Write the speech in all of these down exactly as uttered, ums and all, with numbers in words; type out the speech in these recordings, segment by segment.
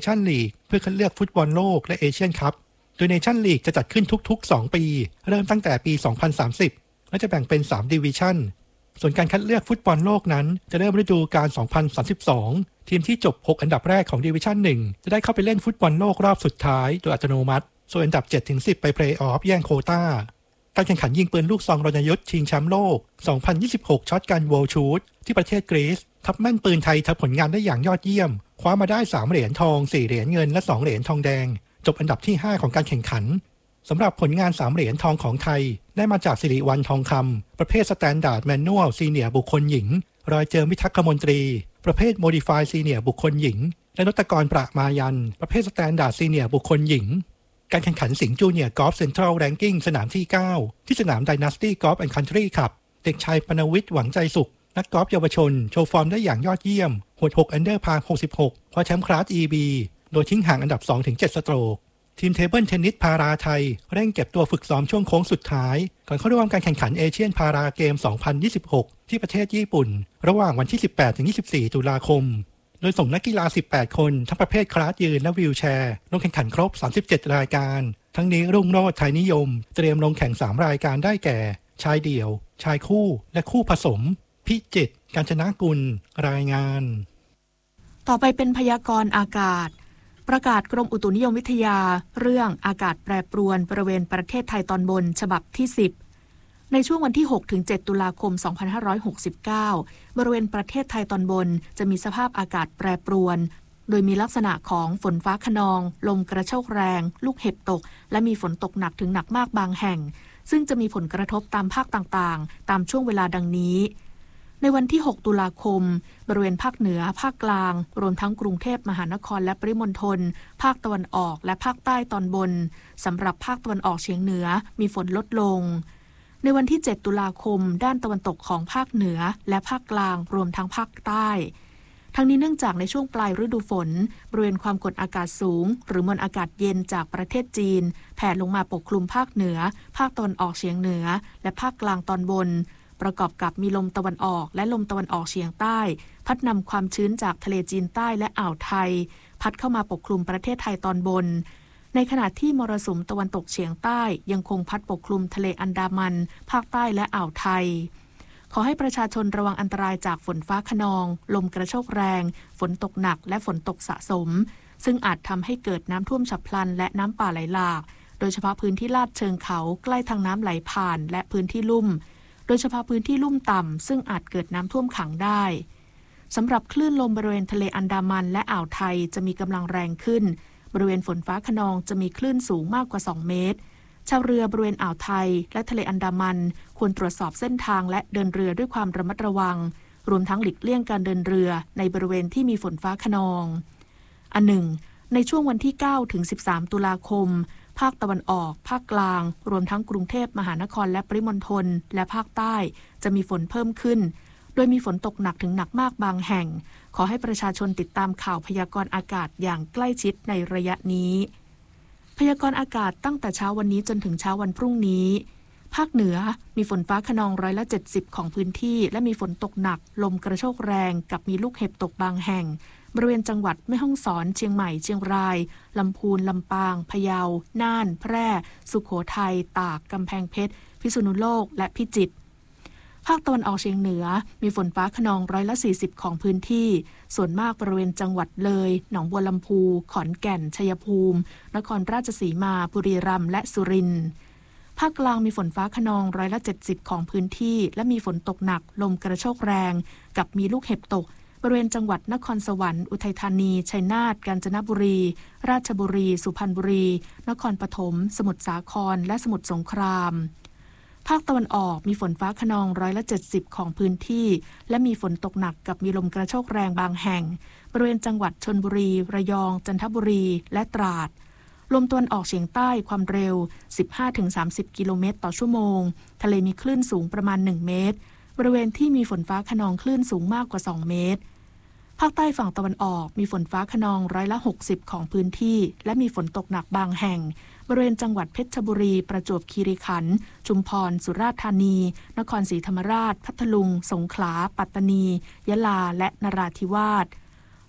ชั่นลีกเพื่อคัดเลือกฟุตบอลโลกและเอเชียนคัพโดยเนชั่นลีกจะจัดขึ้นทุกๆสองปีเริ่มตั้งแต่ปีสองพันสามสิบและจะแบ่งเป็นสามดิวิชั่นส่วนการคัดเลือกฟุตบอลโลกนั้นจะเริ่มฤดูกาลสองพันสามสิบสองทีมที่จบหกอันดับแรกของดิวิชั่นหนึ่งจะได้เข้าไปเล่นฟุตบอลโลกรอบสุดท้ายโดยอัตโนมัติส่วนอันดับ เจ็ดถึงสิบ ไปเพลย์ออฟแย่งโควต้าการแข่งขันยิงปืนลูกซองรณยุทธ์ชิงแชมป์โลกสองพันยี่สิบหกช็อตกัน World Shoot ที่ประเทศกรีซทัพแม่นปืนไทยทำผลงานได้อย่างยอดเยี่ยมคว้ามาได้สามเหรียญทองสี่เหรียญเงินและสองเหรียญทองแดงจบอันดับที่ห้าของการแข่งขันสำหรับผลงานสามเหรียญทองของไทยได้มาจากสิริวัลย์ทองคำประเภทสแตนดาร์ดแมนนวลซีเนียร์บุคคลหญิงรอยเจอมิทักษ์มนตรีประเภทโมดิฟายซีเนียร์บุคคลหญิงและนตกรประมายันประเภทสแตนดาร์ดซีเนียร์บุคคลหญิงการแข่งขันสิงห์จูเนียร์กอล์ฟเซ็นทรัลแรงกิ้งสนามที่เก้าที่สนามไดนาสตี้กอล์ฟแอนด์คันทรีครับเด็กชายปนวิทย์หวังใจสุขนักกอล์ฟเยาวชนโชว์ฟอร์มได้อย่างยอดเยี่ยมหวดหกอันเดอร์พาหกสิบหกคว้าแชมป์คลาส อี บี โดยทิ้งห่างอันดับ สองถึงเจ็ด สโตรกทีมเทเบิลเทนนิสพาราไทยเร่งเก็บตัวฝึกซ้อมช่วงโค้งสุดท้ายก่อนเข้าร่วมการแข่งขันเอเชียนพาราเกม สองพันยี่สิบหก ที่ประเทศญี่ปุ่นระหว่างวันที่ สิบแปดถึงยี่สิบสี่ ตุลาคมโดยส่งนักกีฬาสิบแปดคนทั้งประเภทคลาสยืนและวีลแชร์ลงแข่งขันครบสามสิบเจ็ดรายการทั้งนี้รุ่งโรจน์ไทยนิยมเตรียมลงแข่งสามรายการได้แก่ชายเดี่ยวชายคู่และคู่ผสมพิจิตรกาญจนกุลรายงานต่อไปเป็นพยากรณ์อากาศประกาศกรมอุตุนิยมวิทยาเรื่องอากาศแปรปรวนบริเวณประเทศไทยตอนบนฉบับที่สิบในช่วงวันที่ หกถึงเจ็ด ตุลาคม สองพันห้าร้อยหกสิบเก้าบริเวณประเทศไทยตอนบนจะมีสภาพอากาศแปรปรวนโดยมีลักษณะของฝนฟ้าคะนองลมกระโชกแรงลูกเห็บตกและมีฝนตกหนักถึงหนักมากบางแห่งซึ่งจะมีผลกระทบตามภาคต่างๆตามช่วงเวลาดังนี้ในวันที่ หก ตุลาคมบริเวณภาคเหนือภาคกลางรวมทั้งกรุงเทพมหานครและปริมณฑลภาคตะวันออกและภาคใต้ตอนบนสำหรับภาคตะวันออกเฉียงเหนือมีฝนลดลงในวันที่ เจ็ด ตุลาคมด้านตะวันตกของภาคเหนือและภาคกลางรวมทั้งภาคใต้ทั้งนี้เนื่องจากในช่วงปลายฤดูฝนบริเวณความกดอากาศสูงหรือมวลอากาศเย็นจากประเทศจีนแผ่ลงมาปกคลุมภาคเหนือภาคตะวันออกเฉียงเหนือและภาคกลางตอนบนประกอบกับมีลมตะวันออกและลมตะวันออกเฉียงใต้พัดนำความชื้นจากทะเลจีนใต้และอ่าวไทยพัดเข้ามาปกคลุมประเทศไทยตอนบนในขณะที่มรสุมตะวันตกเฉียงใต้ยังคงพัดปกคลุมทะเลอันดามันภาคใต้และอ่าวไทยขอให้ประชาชนระวังอันตรายจากฝนฟ้าคะนองลมกระโชกแรงฝนตกหนักและฝนตกสะสมซึ่งอาจทำให้เกิดน้ำท่วมฉับพลันและน้ำป่าไหลหลากโดยเฉพาะพื้นที่ลาดเชิงเขาใกล้ทางน้ำไหลผ่านและพื้นที่ลุ่มโดยเฉพาะพื้นที่ลุ่มต่ำซึ่งอาจเกิดน้ำท่วมขังได้สำหรับคลื่นลมบริเวณทะเลอันดามันและอ่าวไทยจะมีกำลังแรงขึ้นบริเวณฝนฟ้าคะนองจะมีคลื่นสูงมากกว่าสองเมตรชาวเรือบริเวณอ่าวไทยและทะเลอันดามันควรตรวจสอบเส้นทางและเดินเรือด้วยความระมัดระวังรวมทั้งหลีกเลี่ยงการเดินเรือในบริเวณที่มีฝนฟ้าคะนองอันหนึ่งในช่วงวันที่เก้าถึงสิบสาม ตุลาคมภาคตะวันออกภาคกลางรวมทั้งกรุงเทพมหานครและปริมณฑลและภาคใต้จะมีฝนเพิ่มขึ้นโดยมีฝนตกหนักถึงหนักมากบางแห่งขอให้ประชาชนติดตามข่าวพยากรณ์อากาศอย่างใกล้ชิดในระยะนี้พยากรณ์อากาศตั้งแต่เช้าวันนี้จนถึงเช้าวันพรุ่งนี้ภาคเหนือมีฝนฟ้าคะนองร้อยละเจ็ดสิบของพื้นที่และมีฝนตกหนักลมกระโชกแรงกับมีลูกเห็บตกบางแห่งบริเวณจังหวัดแม่ฮ่องสอนเชียงใหม่เชียงรายลำพูนลำปางพะเยาน่านแพร่สุโขทัยตากกำแพงเพชรพิษณุโลกและพิจิตรภาคตะวันออกเฉียงเหนือมีฝนฟ้าคะนองร้อยละสี่สิบของพื้นที่ส่วนมากบริเวณจังหวัดเลยหนองบัวลำพูขอนแก่นชัยภูมินครราชสีมาบุรีรัมย์และสุรินทร์ภาคกลางมีฝนฟ้าคะนองร้อยละเจ็ดสิบของพื้นที่และมีฝนตกหนักลมกระโชกแรงกับมีลูกเห็บตกบริเวณจังหวัดนครสวรรค์อุทัยธานีชัยนาทกาญจนบุรีราชบุรีสุพรรณบุรีนครปฐมสมุทรสาครและสมุทรสงครามภาคตะวันออกมีฝนฟ้าคะนองร้อยละเจ็ดสิบของพื้นที่และมีฝนตกหนักกับมีลมกระโชกแรงบางแห่งบริเวณจังหวัดชลบุรีระยองจันทบุรีและตราดลมตะวันออกเฉียงใต้ความเร็ว สิบห้าถึงสามสิบ กิโลเมตรต่อชั่วโมงทะเลมีคลื่นสูงประมาณหนึ่งเมตรบริเวณที่มีฝนฟ้าคะนองคลื่นสูงมากกว่าสองเมตรภาคใต้ฝั่งตะวันออกมีฝนฟ้าคะนองร้อยละหกสิบของพื้นที่และมีฝนตกหนักบางแห่งบริเวณจังหวัดเพชรบุรีประจวบคีรีขันธ์ชุมพรสุราษฎร์ธานีนครศรีธรรมราชพัทลุงสงขลาปัตตานียะลาและนราธิวาส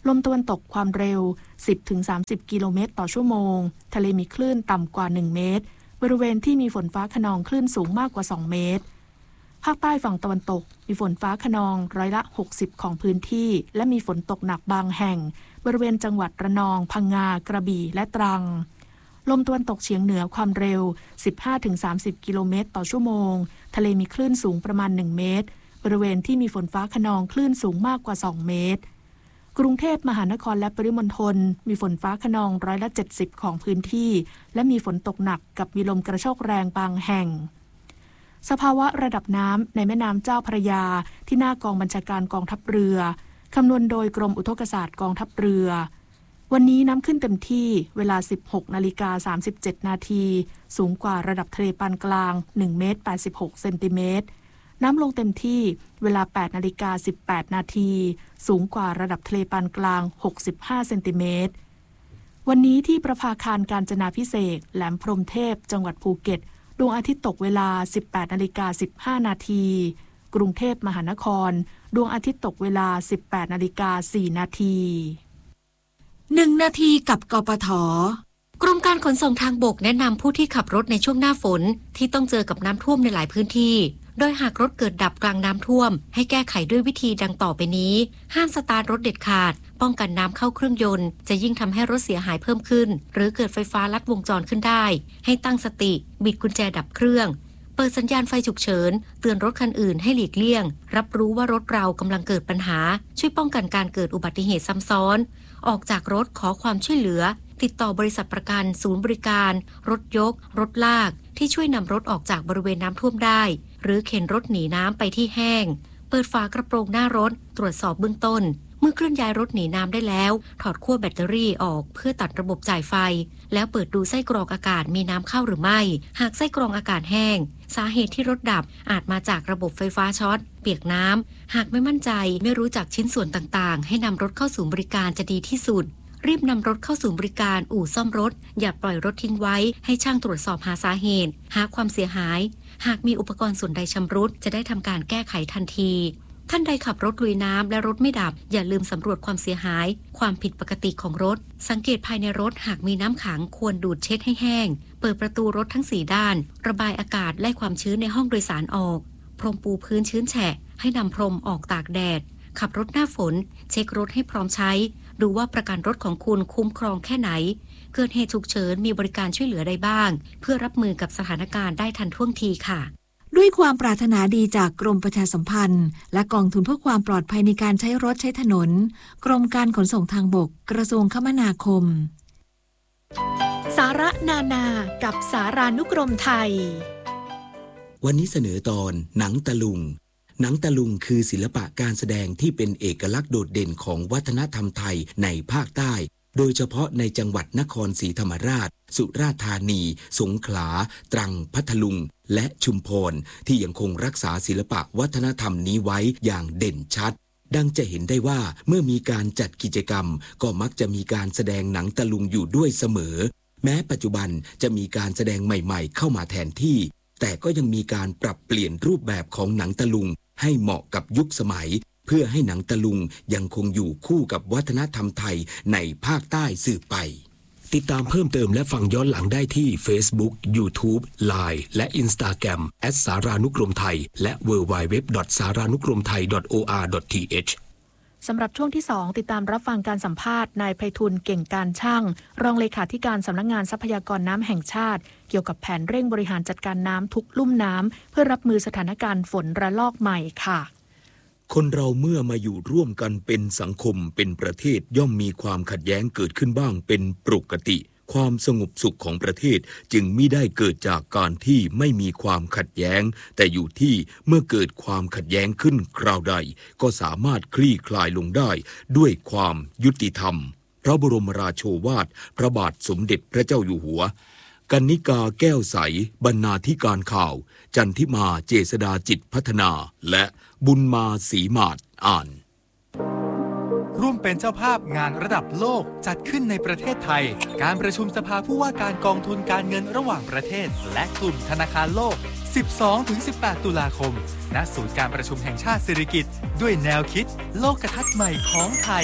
ลมตะวันตกความเร็ว สิบถึงสามสิบ กิโลเมตรต่อชั่วโมงทะเลมีคลื่นต่ำกว่าหนึ่งเมตรบริเวณที่มีฝนฟ้าคะนองคลื่นสูงมากกว่าสองเมตรภาคใต้ฝั่งตะวันตกมีฝนฟ้าคะนองร้อยละหกสิบของพื้นที่และมีฝนตกหนักบางแห่งบริเวณจังหวัดระนองพังงากระบี่และตรังลมตะวันตกเฉียงเหนือความเร็ว สิบห้าถึงสามสิบ กิโลเมตรต่อชั่วโมงทะเลมีคลื่นสูงประมาณหนึ่งเมตรบริเวณที่มีฝนฟ้าคะนองคลื่นสูงมากกว่าสองเมตรกรุงเทพมหานครและปริมณฑลมีฝนฟ้าคะนองร้อยละเจ็ดสิบของพื้นที่และมีฝนตกหนักกับมีลมกระโชกแรงบางแห่งสภาวะระดับน้ำในแม่น้ำเจ้าพระยาที่หน้ากองบัญชาการกองทัพเรือคำนวณโดยกรมอุทกศาสตร์กองทัพเรือวันนี้น้ำขึ้นเต็มที่เวลา สิบหกนาฬิกาสามสิบเจ็ด นาทีสูงกว่าระดับทะเลปานกลางหนึ่งเมตรแปดสิบหกเซนติเมตรน้ำลงเต็มที่เวลา แปดนาฬิกาสิบแปด นาทีสูงกว่าระดับทะเลปานกลางหกสิบห้าเซนติเมตรวันนี้ที่ประภาคารกาญจนาภิเษกแหลมพรหมเทพจังหวัดภูเก็ตดวงอาทิตย์ตกเวลา สิบแปดนาฬิกาสิบห้า นาทีกรุงเทพมหานครดวงอาทิตย์ตกเวลา สิบแปดนาฬิกาสี่ นาทีหนึ่งนาทีกับกปท.กรมการขนส่งทางบกแนะนำผู้ที่ขับรถในช่วงหน้าฝนที่ต้องเจอกับน้ำท่วมในหลายพื้นที่โดยหากรถเกิดดับกลางน้ำท่วมให้แก้ไขด้วยวิธีดังต่อไปนี้ห้ามสตาร์ทรถเด็ดขาดป้องกันน้ำเข้าเครื่องยนต์จะยิ่งทำให้รถเสียหายเพิ่มขึ้นหรือเกิดไฟฟ้าลัดวงจรขึ้นได้ให้ตั้งสติบิดกุญแจดับเครื่องเปิดสัญญาณไฟฉุกเฉินเตือนรถคันอื่นให้หลีกเลี่ยงรับรู้ว่ารถเรากำลังเกิดปัญหาช่วยป้องกันการเกิดอุบัติเหตุซ้ำซ้อนออกจากรถขอความช่วยเหลือติดต่อบริษัทประกันศูนย์บริการรถยกรถลากที่ช่วยนำรถออกจากบริเวณน้ำท่วมได้หรือเข็นรถหนีน้ำไปที่แห้งเปิดฝากระโปรงหน้ารถตรวจสอบเบื้องต้นเมื่อเคลื่อนย้ายรถหนีน้ำได้แล้วถอดขั้วแบตเตอรี่ออกเพื่อตัดระบบจ่ายไฟแล้วเปิดดูไส้กรองอากาศมีน้ำเข้าหรือไม่หากไส้กรองอากาศแห้งสาเหตุที่รถดับอาจมาจากระบบไฟฟ้าช็อตเปียกน้ำหากไม่มั่นใจไม่รู้จักชิ้นส่วนต่างๆให้นำรถเข้าศูนย์บริการจะดีที่สุดรีบนำรถเข้าศูนย์บริการอู่ซ่อมรถอย่าปล่อยรถทิ้งไว้ให้ช่างตรวจสอบหาสาเหตุหาความเสียหายหากมีอุปกรณ์ส่วนใดชำรุดจะได้ทำการแก้ไขทันทีท่านใดขับรถลุยน้ำและรถไม่ดับอย่าลืมสำรวจความเสียหายความผิดปกติของรถสังเกตภายในรถหากมีน้ำขังควรดูดเช็ดให้แห้งเปิดประตูรถทั้งสี่ด้านระบายอากาศไล่ความชื้นในห้องโดยสารออกพรมปูพื้นชื้นแฉะให้นำพรมออกตากแดดขับรถหน้าฝนเช็ครถให้พร้อมใช้ดูว่าประกันรถของคุณคุ้มครองแค่ไหนเกิดเหตุฉุกเฉินมีบริการช่วยเหลือใดบ้างเพื่อรับมือกับสถานการณ์ได้ทันท่วงทีค่ะด้วยความปรารถนาดีจากกรมประชาสัมพันธ์และกองทุนเพื่อความปลอดภัยในการใช้รถใช้ถนนกรมการขนส่งทางบกกระทรวงคมนาคมสาระนานากับสารานุกรมไทยวันนี้เสนอตอนหนังตะลุงหนังตะลุงคือศิลปะการแสดงที่เป็นเอกลักษณ์โดดเด่นของวัฒนธรรมไทยในภาคใต้โดยเฉพาะในจังหวัดนครศรีธรรมราชสุราษฎร์ธานีสงขลาตรังพัทลุงและชุมพรที่ยังคงรักษาศิลปะวัฒนธรรมนี้ไว้อย่างเด่นชัดดังจะเห็นได้ว่าเมื่อมีการจัดกิจกรรมก็มักจะมีการแสดงหนังตะลุงอยู่ด้วยเสมอแม้ปัจจุบันจะมีการแสดงใหม่ๆเข้ามาแทนที่แต่ก็ยังมีการปรับเปลี่ยนรูปแบบของหนังตะลุงให้เหมาะกับยุคสมัยเพื่อให้หนังตะลุงยังคงอยู่คู่กับวัฒนธรรมไทยในภาคใต้สืบไปติดตามเพิ่มเติมและฟังย้อนหลังได้ที่ Facebook YouTube ไลน์ และ Instagram แอท สารานุกรมไทยและ ดับเบิลยู ดับเบิลยู ดับเบิลยู ดอท สารานุกรมไทย ดอท โอ อาร์ ดอท ที เอชสำหรับช่วงที่สองติดตามรับฟังการสัมภาษณ์นายไพฑูรย์เก่งการช่างรองเลขาธิการสำนักงานทรัพยากรน้ำแห่งชาติเกี่ยวกับแผนเร่งบริหารจัดการน้ำทุกลุ่มน้ำเพื่อรับมือสถานการณ์ฝนระลอกใหม่ค่ะคนเราเมื่อมาอยู่ร่วมกันเป็นสังคมเป็นประเทศย่อมมีความขัดแย้งเกิดขึ้นบ้างเป็นปกติความสงบสุขของประเทศจึงมิได้เกิดจากการที่ไม่มีความขัดแย้งแต่อยู่ที่เมื่อเกิดความขัดแย้งขึ้นคราวใดก็สามารถคลี่คลายลงได้ด้วยความยุติธรรมพระบรมราโชวาทพระบาทสมเด็จพระเจ้าอยู่หัวกนิกาแก้วใสบรรณาธิการข่าวจันทิมาเจษฎาจิตพัฒนาและบุญมาศรีมาศอ่านร่วมเป็นเจ้าภาพงานระดับโลกจัดขึ้นในประเทศไทยการประชุมสภาผู้ว่าการกองทุนการเงินระหว่างประเทศและกลุ่มธนาคารโลก สิบสองถึงสิบแปด ตุลาคมณศูนย์การประชุมแห่งชาติสิริกิติ์ด้วยแนวคิดโลกทัศน์ใหม่ของไทย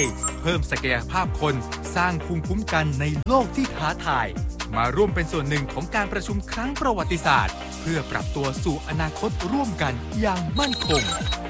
เพิ่มศักยภาพคนสร้างภูมิคุ้มกันในโลกที่ท้าทายมาร่วมเป็นส่วนหนึ่งของการประชุมครั้งประวัติศาสตร์เพื่อปรับตัวสู่อนาคตร่วมกันอย่างมั่นคง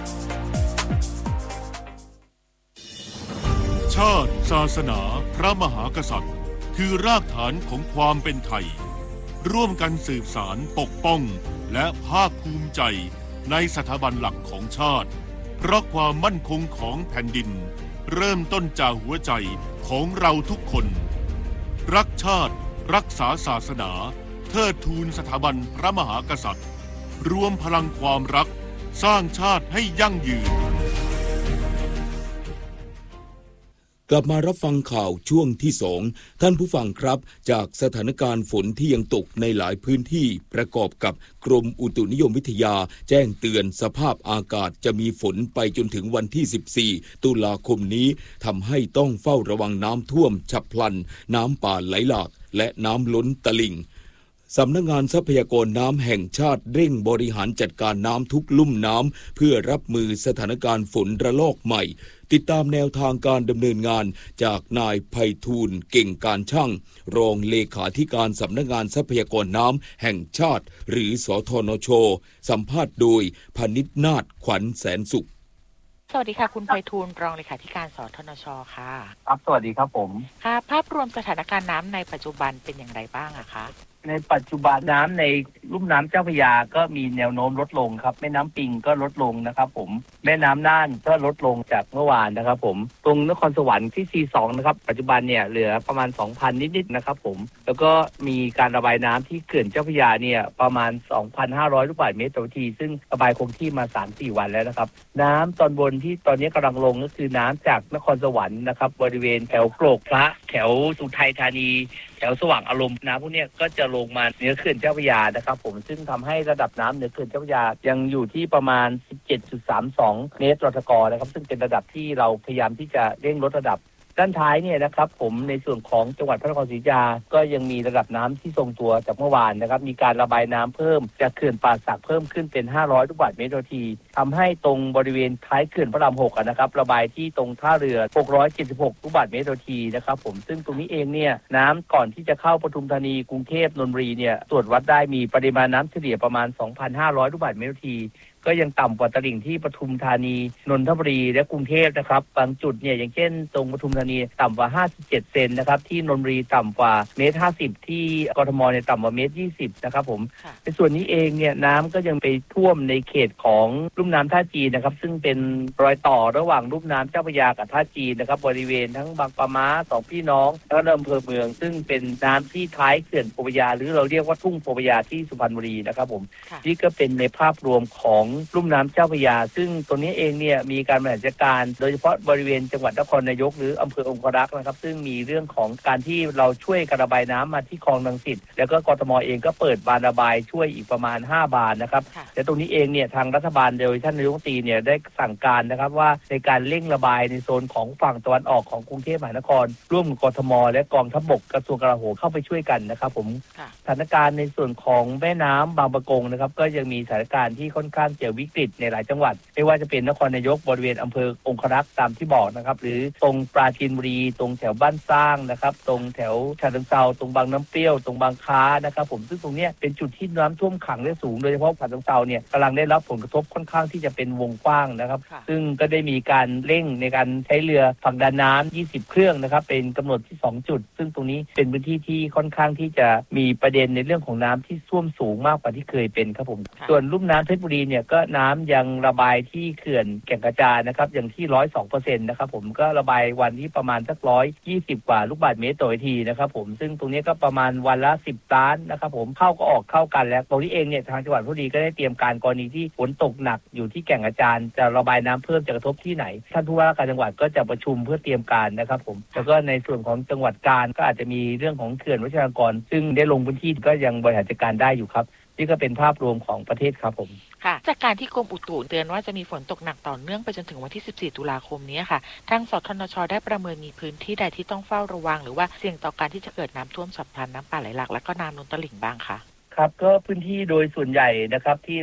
ชาติศาสนาพระมหากษัตริย์คือรากฐานของความเป็นไทยร่วมกันสืบสานปกป้องและภาคภูมิใจในสถาบันหลักของชาติเพราะความมั่นคงของแผ่นดินเริ่มต้นจากหัวใจของเราทุกคนรักชาติรักษาศาสนาเทิดทูนสถาบันพระมหากษัตริย์รวมพลังความรักสร้างชาติให้ยั่งยืนกลับมารับฟังข่าวช่วงที่สองท่านผู้ฟังครับจากสถานการณ์ฝนที่ยังตกในหลายพื้นที่ประกอบกับกรมอุตุนิยมวิทยาแจ้งเตือนสภาพอากาศจะมีฝนไปจนถึงวันที่สิบสี่ตุลาคมนี้ทำให้ต้องเฝ้าระวังน้ำท่วมฉับพลันน้ำป่าไหลหลากและน้ำล้นตลิ่งสำนักงานทรัพยากรน้ำแห่งชาติเร่งบริหารจัดการน้ำทุกลุ่มน้ำเพื่อรับมือสถานการณ์ฝนระลอกใหม่ติดตามแนวทางการดำเนินงานจากนายไพฑูรย์เก่งการช่างรองเลขาธิการสำนักงานทรัพยากรน้ำแห่งชาติหรือสทนช.สัมภาษณ์โดยพนิษฐ์นาถขวัญแสนสุขสวัสดีค่ะคุณไพฑูรย์รองเลขาธิการสทนช.ค่ะครับสวัสดีครับผมค่ะภาพรวมสถานการณ์น้ำในปัจจุบันเป็นอย่างไรบ้างอะคะในปัจจุบันน้ำในลุ่มน้ำเจ้าพระยาก็มีแนวโน้มลดลงครับแม่น้ำปิงก็ลดลงนะครับผมแม่น้ำน่านก็ลดลงจากเมื่อวานนะครับผมตรงนครสวรรค์ที่ ซี สอง นะครับปัจจุบันเนี่ยเหลือประมาณ สองพัน นิดๆนะครับผมแล้วก็มีการระบายน้ำที่เขื่อนเจ้าพระยาเนี่ยประมาณ สองพันห้าร้อย ลูกบาศก์เมตรต่อวินาทีซึ่งระบายคงที่มา สามถึงสี่ วันแล้วนะครับน้ำตอนบนที่ตอนนี้กำลังลงก็คือน้ำจากนครสวรรค์นะครับบริเวณแถวโกรกพระแถวสุทัยธานีแถวสว่างอารมณ์น้ำพวกนี้ก็จะลงมาเหนือเขื่อนเจ้าพระยานะครับผมซึ่งทำให้ระดับน้ำเหนือเขื่อนเจ้าพระยายังอยู่ที่ประมาณ สิบเจ็ดจุดสามสอง เมตรต่อตะกอนะครับซึ่งเป็นระดับที่เราพยายามที่จะเร่งลดระดับด้านท้ายเนี่ยนะครับผมในส่วนของจังหวัดพระนครศรีอยุธยาก็ยังมีระดับน้ำที่ทรงตัวจากเมื่อวานนะครับมีการระบายน้ำเพิ่มจากเขื่อนป่าสักเพิ่มขึ้นเป็นห้าร้อยลูกบาศก์เมตรต่อนาทีทำให้ตรงบริเวณท้ายเขื่อนพระรามหกนะครับระบายที่ตรงท่าเรือหกร้อยเจ็ดสิบหกลูกบาศก์เมตรต่อนาทีนะครับผมซึ่งตรงนี้เองเนี่ยน้ำก่อนที่จะเข้าปทุมธานีกรุงเทพนนทบุรีเนี่ยตรวจวัดได้มีปริมาณน้ำเฉลี่ยประมาณ สองพันห้าร้อย ลูกบาศก์เมตรต่อนาทีก็ยังต่ำกว่าตลิ่งที่ปทุมธานีนนทบุรีและกรุงเทพนะครับบางจุดเนี่ยอย่างเช่นตรงปทุมธานีต่ำกว่าห้าสิบเจ็ดเซนนะครับที่นนทบุรีต่ำกว่าเมตรห้าสิบที่กทมเนี่ยต่ำกว่าเมตรยี่สิบนะครับผมในส่วนนี้เองเนี่ยน้ำก็ยังไปท่วมในเขตของลุ่มน้ำท่าจีนนะครับซึ่งเป็นรอยต่อระหว่างลุ่มน้ำเจ้าพระยากับท่าจีนนะครับบริเวณทั้งบางปะม้าสองพี่น้องและอำเภอเมืองซึ่งเป็นน้ำที่ท้ายเขื่อนโพธิ์พระยาหรือเราเรียกว่าทุ่งโพธิ์พระยาที่สุพรรณบุรีนะครับผมนี่ก็เป็นในภาพรวมของลุ่มน้ำเจ้าพระยาซึ่งตัวนี้เองเนี่ยมีการบริหารจัดการโดยเฉพาะบริเวณจังหวัดนครนายกหรืออำเภอองครักษ์นะครับซึ่งมีเรื่องของการที่เราช่วยการระบายน้ำมาที่คลองรังสิตแล้วก็กทมเองก็เปิดบานระบายช่วยอีกประมาณห้าบานนะครับแต่ตรงนี้เองเนี่ยทางรัฐบาลโดยท่านนายกรัฐมนตรีเนี่ยได้สั่งการนะครับว่าในการเร่งระบายในโซนของฝั่งตะวันออกของกรุงเทพมหานครร่วมกับกทมและกองทัพบกกระทรวงกลาโหมเข้าไปช่วยกันนะครับผมสถานการณ์ในส่วนของแม่น้ำบางปะกงนะครับก็ยังมีสถานการณ์ที่ค่อนข้างจะวิกฤตในหลายจังหวัดไม่ว่าจะเป็นนครนายกบริเวณอำเภอองครักษ์ตามที่บอกนะครับหรือตรงปราจีนบุรีตรงแถวบ้านสร้างนะครับตรงแถวฉะเชิงเทราตรงบางน้ำเปรี้ยวตรงบางค้านะครับผมซึ่งตรงนี้เป็นจุดที่น้ำท่วมขังได้สูงโดยเฉพาะฉะเชิงเทราเนี่ยกำลังได้รับผลกระทบค่อนข้างที่จะเป็นวงกว้างนะครับซึ่งก็ได้มีการเร่งในการใช้เรือผลักดันน้ำยี่สิบเครื่องนะครับเป็นกำหนดที่สองจุดซึ่งตรงนี้เป็นพื้นที่ที่ค่อนข้างที่จะมีประเด็นในเรื่องของน้ำที่ท่วมสูงมากกว่าที่เคยเป็นครับผมส่วนลุ่มน้ำเพชรบุรีเนี่ยก็น้ำยังระบายที่เขื่อนแก่งกระจานนะครับอย่างที่ หนึ่งร้อยสองเปอร์เซ็นต์ นะครับผมก็ระบายวันที่ประมาณสักหนึ่งร้อยยี่สิบกว่าลูกบาศก์เมตรต่อนาทีนะครับผมซึ่งตรงนี้ก็ประมาณวันละสิบล้านนะครับผมเข้าก็ออกเข้ากันแล้วตรงนี้เองเนี่ยทางจังหวัดเพชรบุรีก็ได้เตรียมการกรณีที่ฝนตกหนักอยู่ที่แก่งกระจานจะระบายน้ำเพิ่มจะกระทบที่ไหนท่านผู้ว่าการจังหวัดก็จะประชุมเพื่อเตรียมการนะครับผมแล้วก็ในส่วนของจังหวัดกาญก็อาจจะมีเรื่องของเขื่อนวชิรากรซึ่งได้ลงพื้นที่ก็ยังบริหารจัดการได้อยู่ครับนี่ก็เป็นภาพรวมของประเทศครับผมค่ะจากการที่กรมอุตุเตือนว่าจะมีฝนตกหนักต่อเนื่องไปจนถึงวันที่สิบสี่ตุลาคมนี้ค่ะทางสทนชได้ประเมินมีพื้นที่ใดที่ต้องเฝ้าระวังหรือว่าเสี่ยงต่อการที่จะเกิดน้ำท่วมฉับพลันน้ำป่าไหลหลากและก็น้ำล้นตลิ่งบ้างคะครับก็พื้นที่โดยส่วนใหญ่นะครับที่เรา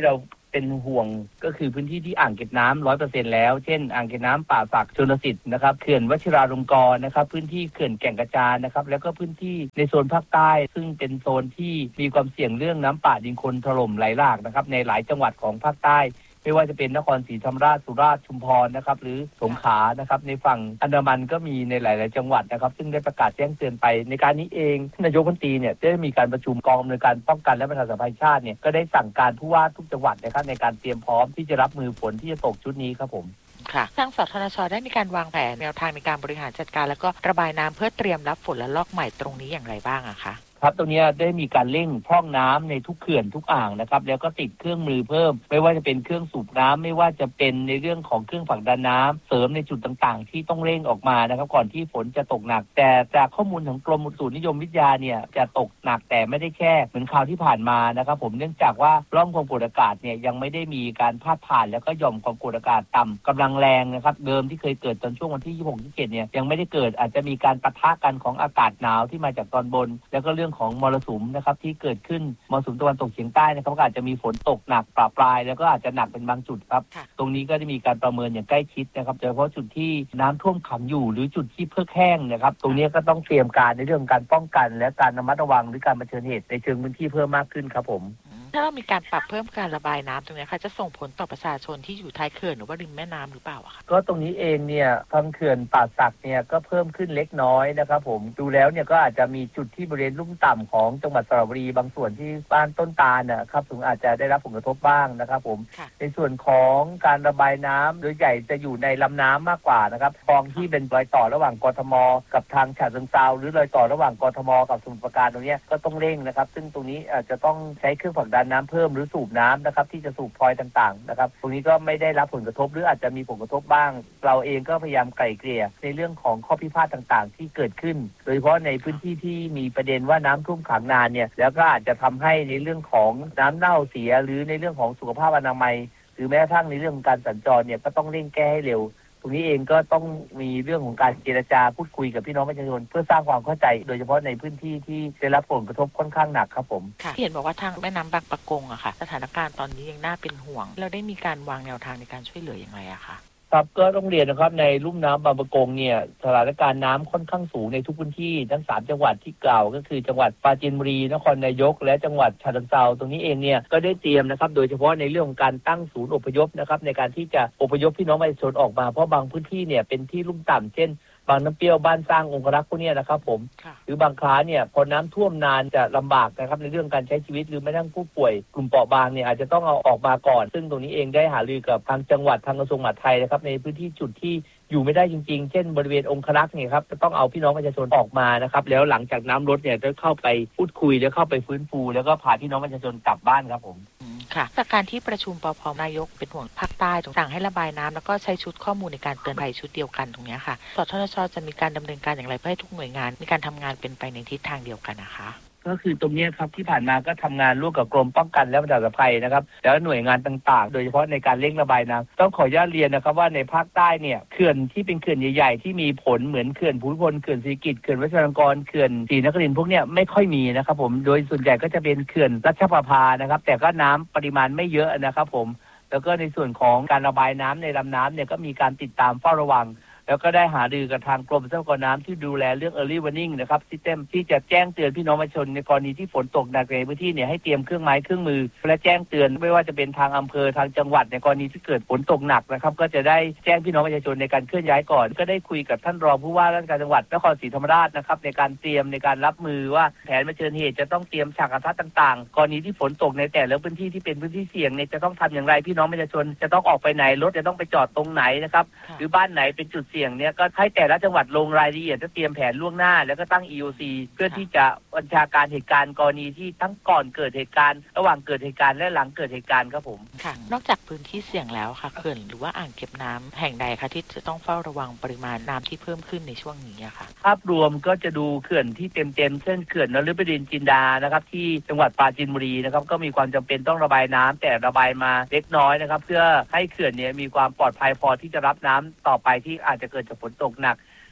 เป็นห่วงก็คือพื้นที่ที่อ่างเก็บน้ำ ร้อยเปอร์เซ็นต์ แล้วเช่นอ่างเก็บน้ำป่าสักชลสิทธิ์นะครับเขื่อนวชิราลงกรณ์นะครับพื้นที่เขื่อนแก่งกระจานนะครับแล้วก็พื้นที่ในโซนภาคใต้ซึ่งเป็นโซนที่มีความเสี่ยงเรื่องน้ำป่าดินโคลนถล่มไหลหลากนะครับในหลายจังหวัดของภาคใต้ไม่ว่าจะเป็นนครศรีธรรมราชสุราษฎร์ชุมพรนะครับหรือสงขลานะครับในฝั่งอันดามันก็มีในหลายๆจังหวัดนะครับซึ่งได้ประกาศแจ้งเตือนไปในการนี้เองนายกรัฐมนตรีเนี่ยได้มีการประชุมกองอำนวยการป้องกันและบรรเทาสาธารณภัยชาติเนี่ยก็ได้สั่งการผู้ว่าทุกจังหวัดนะครับในการเตรียมพร้อมที่จะรับมือฝนที่จะตกชุดนี้ครับผมค่ะทางสทนช.ได้มีการวางแผนแนวทางในการบริหารจัดการแล้วก็ระบายน้ำเพื่อเตรียมรับฝนและลอกใหม่ตรงนี้อย่างไรบ้างอะคะครับตรงนี้ได้มีการเร่งพร่องน้ำในทุกเขื่อนทุกอ่างนะครับแล้วก็ติดเครื่องมือเพิ่มไม่ว่าจะเป็นเครื่องสูบน้ำไม่ว่าจะเป็นในเรื่องของเครื่องผลักดันน้ำเสริมในจุดต่างๆที่ต้องเร่งออกมานะครับก่อนที่ฝนจะตกหนักแต่จากข้อมูลของกรมอุตุนิยมวิทยาเนี่ยจะตกหนักแต่ไม่ได้แค่เหมือนคราวที่ผ่านมานะครับผมเนื่องจากว่าร่องความกดอากาศเนี่ยยังไม่ได้มีการพาดผ่านแล้วก็หย่อมความกดอากาศต่ำกำลังแรงนะครับเดิมที่เคยเกิดตอนช่วงวันที่ยี่สิบหก ยี่สิบเจ็ดเนี่ยยังไม่ได้เกิดอาจจะมีการปะทะกันของอากาศหนาวที่มาจากตอนบนแล้วก็เรื่องของมรสุมนะครับที่เกิดขึ้นมรสุมตะวันตกเฉียงใต้นะครับก็อาจจะมีฝนตกหนักปราปรายแล้วก็อาจจะหนักเป็นบางจุดครับตรงนี้ก็จะมีการประเมินอย่างใกล้ชิดนะครับโดยเฉพาะจุดที่น้ำท่วมขังอยู่หรือจุดที่เพิกแห้งนะครับตรงนี้ก็ต้องเตรียมการในเรื่องการป้องกันและการระมัดระวังหรือการเผชิญเหตุในเชิงพื้นที่เพิ่มมากขึ้นครับผมถ้าเรามีการปรับเพิ่มการระบายน้ำตรงนี้ค่ะจะส่งผลต่อประชาชนที่อยู่ท้ายเขื่อนหรือว่าริมแม่น้ำหรือเปล่าอะคะก็ตรงนี้เองเนี่ยทางเขื่อนป่าสักเนี่ยก็เพิ่มขึ้นเล็กน้อยนะครับผมดูแล้วเนี่ยก็อาจจะมีจุดที่บริเวณลุ่มต่ำของจังหวัดสระบุรีบางส่วนที่บ้านต้นตาลนะครับถึงอาจจะได้รับผลกระทบบ้างนะครับผมในส่วนของการระบายน้ำโดยใหญ่จะอยู่ในลำน้ำมากกว่านะครับคลองที่เป็นรอยต่อระหว่างกทมกับทางฉะเชิงเทราหรือรอยต่อระหว่างกทมกับสมุทรปราการตรงนี้ก็ต้องเร่งนะครับซึ่งตรงนี้อาจจะต้องใช้เครื่องผลักดันน้ำเพิ่มหรือสูบน้ำนะครับที่จะสูบพลอยต่างๆนะครับตรงนี้ก็ไม่ได้รับผลกระทบหรืออาจจะมีผลกระทบบ้างเราเองก็พยายามไกล่เกลี่ยในเรื่องของข้อพิพาทต่างๆที่เกิดขึ้นโดยเฉพาะในพื้นที่ที่มีประเด็นว่าน้ำท่วมขังนานเนี่ยแล้วก็อาจจะทำให้ในเรื่องของน้ำเน่าเสียหรือในเรื่องของสุขภาพอนามัยหรือแม้กระทั่งในเรื่องของการสัญจรเนี่ยก็ต้องเร่งแก้ให้เร็วตรงนี้เองก็ต้องมีเรื่องของการเจรจาพูดคุยกับพี่น้องประชาชนเพื่อสร้างความเข้าใจโดยเฉพาะในพื้นที่ที่ได้รับผลกระทบค่อนข้างหนักครับผมค่ะเห็นบอกว่าทางแม่น้ำบางปะกงอะค่ะสถานการณ์ตอนนี้ยังน่าเป็นห่วงเราได้มีการวางแนวทางในการช่วยเหลืออย่างไรอะคะครับก็ต้องเรียนนะครับในลุ่มน้ำบางปะกงเนี่ยสถานการณ์น้ำค่อนข้างสูงในทุกพื้นที่ทั้งสามจังหวัดที่กล่าวก็คือจังหวัดปราจีนบุรีนครนายกและจังหวัดฉะเชิงเทราตรงนี้เองเนี่ยก็ได้เตรียมนะครับโดยเฉพาะในเรื่องของการตั้งศูนย์อพยพนะครับในการที่จะอพยพพี่น้องประชาชนออกมาเพราะบางพื้นที่เนี่ยเป็นที่ลุ่มต่ำเช่นบางน้ำเปรี้ยวบ้านสร้างองครักษ์พวกนี้นะครับผมหรือบางครั้งเนี่ยพอน้ำท่วมนานจะลำบากนะครับในเรื่องการใช้ชีวิตหรือแม้กระทั่งผู้ป่วยกลุ่มเปราะบางเนี่ยอาจจะต้องเอาออกมาก่อนซึ่งตรงนี้เองได้หารือกับทางจังหวัดทางกระทรวงมหาดไทยนะครับในพื้นที่จุดที่อยู่ไม่ได้จริงๆเช่นบริเวณองครักษ์เนี่ยครับจะต้องเอาพี่น้องประชาชนออกมานะครับแล้วหลังจากน้ำลดเนี่ยจะเข้าไปพูดคุยแล้วเข้าไปฟื้นฟูแล้วก็พาพี่น้องประชาชนกลับบ้านครับผมค่ะจากการที่ประชุมปภ.นายกเป็นห่วงภาคใต้สั่งให้ระบายน้ำแล้วก็ใช้ชุดข้อมูลในการเตือนภัยชุดเดียวกันตรงนี้ค่ะสทนช.จะมีการดำเนินการอย่างไรเพื่อให้ทุกหน่วยงานมีการทำงานเป็นไปในทิศทางเดียวกันนะคะก็คือตรงนี้ครับที่ผ่านมาก็ทำงานร่วมกับกรมป้องกันและบรรเทาสาธารณภัยนะครับแล้วหน่วยงานต่างๆโดยเฉพาะในการเร่งระบายน้ำต้องขออนุญาตเรียนนะครับว่าในภาคใต้เนี่ยเขื่อนที่เป็นเขื่อนใหญ่ๆที่มีผลเหมือนเขื่อนภูมิพลเขื่อนศรีกิจเขื่อนวชิรลงกรณ์เขื่อนศรีนครินทร์พวกเนี้ยไม่ค่อยมีนะครับผมโดยส่วนใหญ่ก็จะเป็นเขื่อนรัชประภานะครับแต่ก็น้ำปริมาณไม่เยอะนะครับผมแล้วก็ในส่วนของการระบายน้ำในลำน้ำเนี่ยก็มีการติดตามเฝ้าระวังแล้วก็ได้หารือกับทางกรมทรัพยากรน้ำที่ดูแลเรื่อง early warning นะครับซิสเต็มที่จะแจ้งเตือนพี่น้องประชาชนในกรณีที่ฝนตกหนักในพื้นที่เนี่ยให้เตรียมเครื่องไม้เครื่องมือและแจ้งเตือนไม่ว่าจะเป็นทางอำเภอทางจังหวัดในกรณีที่เกิดฝนตกหนักนะครับก็จะได้แจ้งพี่น้องประชาชนในการเคลื่อนย้ายก่อนก็ได้คุยกับท่านรองผู้ว่าราชการจังหวัดนครศรีธรรมราชนะครับในการเตรียมในการรับมือว่าแผนเผชิญเหตุจะต้องเตรียมฉากกระทัดต่างๆกรณีที่ฝนตกในแต่ละพื้นที่ที่เป็นพื้นที่เสี่ยงเนี่ยจะต้องทำอย่างไรพี่น้องประชาชนจะต้องออกไปไหนรถจะต้องไปจอดตรงไหนนะครับหรือบ้านไหนเป็นจุดเสี่ยงเนี่ยก็ให้แต่ละจังหวัดลงรายละเอียดจะเตรียมแผนล่วงหน้าแล้วก็ตั้ง อี โอ ซี เพื่อที่จะบัญชาการเหตุการณ์กรณีที่ทั้งก่อนเกิดเหตุการณ์ระหว่างเกิดเหตุการณ์และหลังเกิดเหตุการณ์ครับผมค่ะนอกจากพื้นที่เสี่ยงแล้วค่ะเขื่อนหรือว่าอ่างเก็บน้ำแห่งใดคะที่จะต้องเฝ้าระวังปริมาณน้ำที่เพิ่มขึ้นในช่วงนี้ค่ะภาพรวมก็จะดูเขื่อนที่เต็มๆเช่นเขื่อนนฤบดินทร์จินดานะครับที่จังหวัดปราจีนบุรีนะครับก็มีความจำเป็นต้องระบายน้ำแต่ระบายมาเล็กน้อยนะครับเพื่อให้เขื่อนนี้มีความปลอดภัยพอที่จะรับน้ำต่อไปที่อาจจะเกิดจากฝนตกหนัก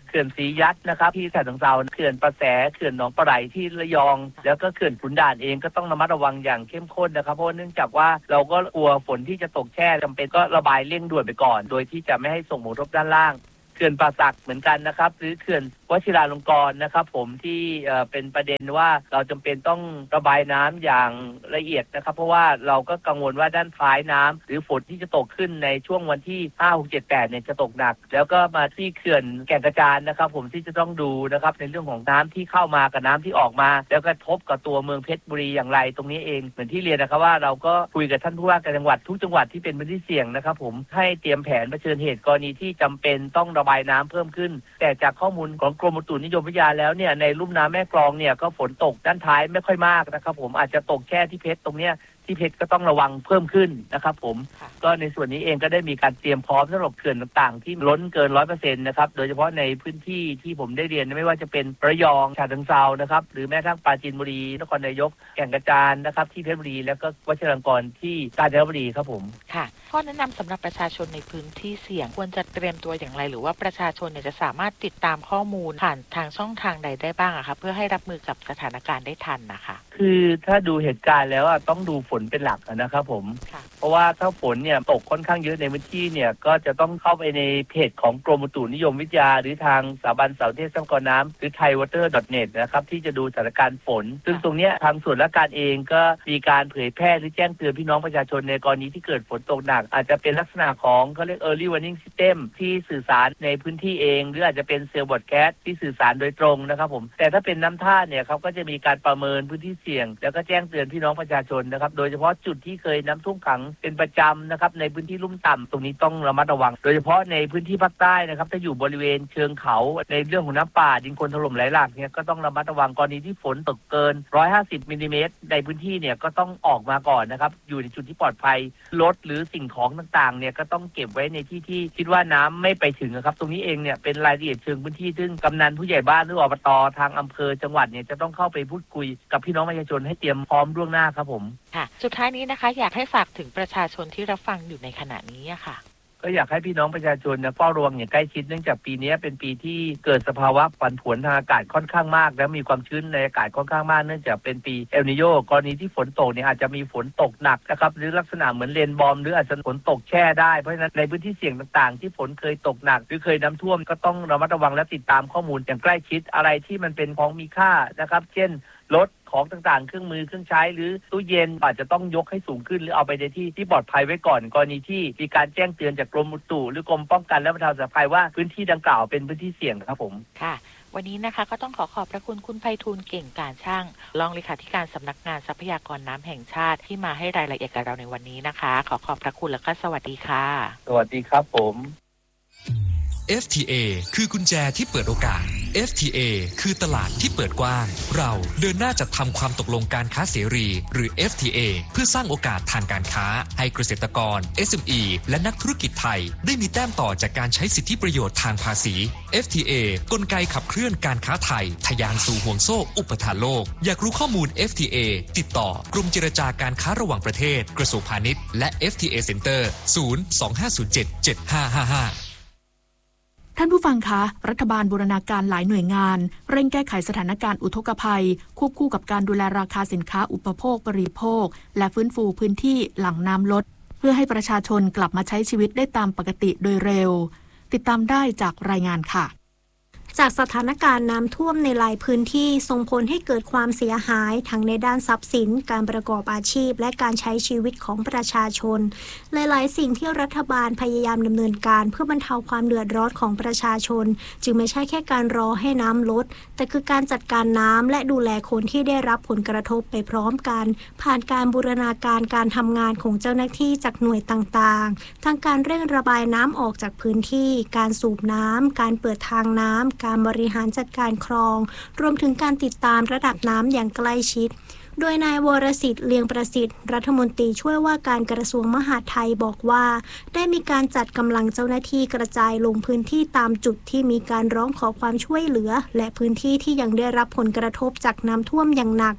เขื่อนศรียัดนะครับที่ฉะเชิงเทราเขื่อนประแสเขื่อนหนองปลาไหลที่ระยองแล้วก็เขื่อนขุนด่านเองก็ต้องระมัดระวังอย่างเข้มข้นนะครับเพราะเนื่องจากว่าเราก็กลัวฝนที่จะตกแช่จำเป็นก็ระบายเร่งด่วนไปก่อนโดยที่จะไม่ให้ส่งผลกระทบด้านล่างเขื่อนป่าสักเหมือนกันนะครับหรือเขื่อนวชิราลงกรณ์นะครับผมที่เอ่อเป็นประเด็นว่าเราจำเป็นต้องระบายน้ำอย่างละเอียดนะครับเพราะว่าเราก็กังวลว่าด้านท้ายน้ำหรือฝนที่จะตกขึ้นในช่วงวันที่ห้า หก เจ็ด แปดเนี่ยจะตกหนักแล้วก็มาที่เขื่อนแก่งกระจานนะครับผมที่จะต้องดูนะครับในเรื่องของน้ำที่เข้ามากับน้ำที่ออกมาแล้วก็ทบกับตัวเมืองเพชรบุรีอย่างไรตรงนี้เองเหมือนที่เรียนนะครับว่าเราก็คุยกับท่านผู้ว่าการจังหวัดทุกจังหวัดที่เป็นพื้นที่เสี่ยงนะครับผมให้เตรียมแผนเผชิญเหตุกรณีที่จำเป็นต้องระบายน้ำเพิ่มขึ้นแต่จากข้อมูลของกรมอุตุนิยมวิทยาแล้วเนี่ยในลุ่มน้ำแม่กลองเนี่ยก็ฝนตกด้านท้ายไม่ค่อยมากนะครับผมอาจจะตกแค่ที่เพชรตรงเนี้ยที่เพชรก็ต้องระวังเพิ่มขึ้นนะครับผมก็ในส่วนนี้เองก็ได้มีการเตรียมพร้อมสำหรับเขื่อนต่างๆที่ล้นเกิน ร้อยเปอร์เซ็นต์ นะครับโดยเฉพาะในพื้นที่ที่ผมได้เรียนไม่ว่าจะเป็นระยองฉะเชิงเทรานะครับหรือแม้กระทั่งปราจีนบุรีนครนายกแก่งกระจานนะครับที่เพชรบุรีแล้วก็วชิรลงกรณ์ที่กาญจนบุรีครับผมค่ะข้อแนะนำสำหรับประชาชนในพื้นที่เสี่ยงควรจะเตรียมตัวอย่างไรหรือว่าประชาชนเนี่ยจะสามารถติดตามข้อมูลผ่านทางช่องทางใดได้บ้างอะคะเพื่อให้รับมือกับสถานการณ์ได้ทันนะคะคือถ้าดูเหตุการณ์แล้วต้องดูฝนเป็นหลักนะครับผมเพราะว่าถ้าฝนเนี่ยตกค่อนข้างเยอะในพื้นที่เนี่ยก็จะต้องเข้าไปในเพจของกรมอุตุนิยมวิทยาหรือทางสถาบันสารเทศทรัพยากรน้ำหรือ ไทย วอเตอร์ ดอท เน็ต นะครับที่จะดูสถานการณ์ฝนซึ่งตรงนี้ทางส่วนราชการเองก็มีการเผยแพร่หรือแจ้งเตือนพี่น้องประชาชนในกรณีที่เกิดฝนตกหนักอาจจะเป็นลักษณะของเขาเรียก Early Warning System ที่สื่อสารในพื้นที่เองหรืออาจจะเป็นเซลล์บอร์ดแคสที่สื่อสารโดยตรงนะครับผมแต่ถ้าเป็นน้ำท่าเนี่ยเขาก็จะมีการประเมินพื้นที่เสี่ยงแล้วก็แจ้งเตือนพี่น้องประชาชนนะครับโดยเฉพาะจุดที่เคยน้ำท่วมขังเป็นประจำนะครับในพื้นที่ลุ่มต่ำตรงนี้ต้องระมัดระวังโดยเฉพาะในพื้นที่ภาคใต้นะครับถ้าอยู่บริเวณเชิงเขาในเรื่องของน้ำป่าดินโคลนถล่มไหลหลากเนี่ยก็ต้องระมัดระวังกรณีที่ฝนตกเกินหนึ่งร้อยห้าสิบมิลลิเมตรในพื้นที่เนี่ยก็ต้องออกมาก่อนนะครับอยู่ในจุดที่ปลอดภัยรถหรือสิ่งของต่างๆเนี่ยก็ต้องเก็บไว้ในที่ที่คิดว่าน้ำไม่ไปถึงนะครับตรงนี้เองเนี่ยเป็นรายละเอียดเชิงพื้นที่ซึ่งกำนันผู้ใหญ่บ้านหรืออบตทางอำเภอจังหวัดเนี่ยจะต้องเข้าไปพูดคุยกับพี่น้องประชาชนให้เตรียมพร้อมล่วงหน้าครับผมค่ะสุดท้ายนี้นะคะอยากให้ฝากถึงประชาชนที่รับฟังอยู่ในขณะนี้ค่ะก็อยากให้พี่น้องประชาชนนะเฝ้าระวังอย่างใกล้ชิดเนื่องจากปีนี้เป็นปีที่เกิดสภาวะผันผวนทางอากาศค่อนข้างมากและมีความชื้นในอากาศค่อนข้างมากเนื่องจากเป็นปีเอลนีโญกรณีที่ฝนตกเนี่ยอาจจะมีฝนตกหนักนะครับหรือลักษณะเหมือนเลนบอมหรืออาจจะฝนตกแช่ได้เพราะฉะนั้นในพื้นที่เสี่ยงต่างๆที่ฝนเคยตกหนักหรือเคยน้ำท่วมก็ต้องระมัดระวังและติดตามข้อมูลอย่างใกล้ชิดอะไรที่มันเป็นของมีค่านะครับเช่นรถของต่างๆเครื่องมือเครื่องใช้หรือตู้เย็นอาจจะต้องยกให้สูงขึ้นหรือเอาไปในที่ที่ปลอดภัยไว้ก่อนกรณีที่มีการแจ้งเตือนจากกรมอุตุหรือกรมป้องกันและบรรเทาสาธารณภัยว่าพื้นที่ดังกล่าวเป็นพื้นที่เสี่ยงครับผมค่ะวันนี้นะคะก็ต้องขอขอบพระคุณคุณไพฑูรย์เก่งการช่างรองเลขาธิการสำนักงานทรัพยากรน้ำแห่งชาติที่มาให้รายละเอียดกับเราในวันนี้นะคะขอขอบพระคุณและก็สวัสดีค่ะสวัสดีครับผมเอฟ ที เอ คือกุญแจที่เปิดโอกาส เอฟ ที เอ คือตลาดที่เปิดกว้างเราเดินหน้าจัดทำความตกลงการค้าเสรีหรือ เอฟ ที เอ เพื่อสร้างโอกาสทางการค้าให้เกษตรกร เอส เอ็ม อี และนักธุรกิจไทยได้มีแต้มต่อจากการใช้สิทธิประโยชน์ทางภาษี เอฟ ที เอ กลไกขับเคลื่อนการค้าไทยทะยานสู่ห่วงโซ่อุปทานโลกอยากรู้ข้อมูล เอฟ ที เอ ติดต่อกรมเจรจาการค้าระหว่างประเทศกระทรวงพาณิชย์และ เอฟ ที เอ Center ศูนย์ สอง ห้า ศูนย์ เจ็ด เจ็ด ห้า ห้า ห้าท่านผู้ฟังคะรัฐบาลบูรณาการหลายหน่วยงานเร่งแก้ไขสถานการณ์อุทกภัยควบคู่กับการดูแลราคาสินค้าอุปโภคบริโภคและฟื้นฟูพื้นที่หลังน้ำลดเพื่อให้ประชาชนกลับมาใช้ชีวิตได้ตามปกติโดยเร็วติดตามได้จากรายงานค่ะจากสถานการณ์น้ำท่วมในหลายพื้นที่ส่งผลให้เกิดความเสียหายทั้งในด้านทรัพย์สินการประกอบอาชีพและการใช้ชีวิตของประชาชนหลายๆสิ่งที่รัฐบาลพยายามดำเนินการเพื่อบรรเทาความเดือดร้อนของประชาชนจึงไม่ใช่แค่การรอให้น้ำลดแต่คือการจัดการน้ำและดูแลคนที่ได้รับผลกระทบไปพร้อมกันผ่านการบูรณาการการทำงานของเจ้าหน้าที่จากหน่วยต่างๆทั้งการเร่งระบายน้ำออกจากพื้นที่การสูบน้ำการเปิดทางน้ำการบริหารจัดการคลองรวมถึงการติดตามระดับน้ำอย่างใกล้ชิดโดยนายวรสิทธิ์เลียงประสิทธิ์รัฐมนตรีช่วยว่าการกระทรวงมหาดไทยบอกว่าได้มีการจัดกำลังเจ้าหน้าที่กระจายลงพื้นที่ตามจุดที่มีการร้องขอความช่วยเหลือและพื้นที่ที่ยังได้รับผลกระทบจากน้ำท่วมอย่างหนัก